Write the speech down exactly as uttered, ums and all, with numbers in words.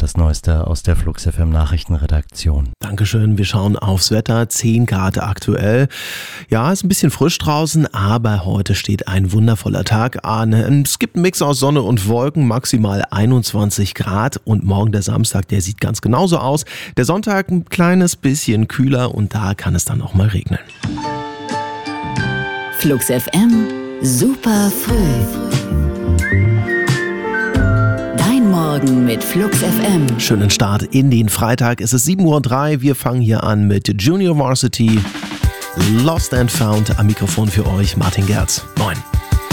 das Neueste aus der Flux F M Nachrichtenredaktion. Dankeschön, wir schauen aufs Wetter, zehn Grad aktuell. Ja, ist ein bisschen frisch draußen, aber heute steht ein wundervoller Tag an. Es gibt einen Mix aus Sonne und Wolken, maximal einundzwanzig Grad und morgen der Samstag, der sieht ganz genauso aus. Der Sonntag ein kleines bisschen kühler und da kann es dann auch mal regnen. Flux F M, super früh. Dein Morgen mit Flux F M. Schönen Start in den Freitag. Es ist sieben Uhr drei. Wir fangen hier an mit Junior Varsity. Lost and Found am Mikrofon für euch, Martin Gerz. Moin.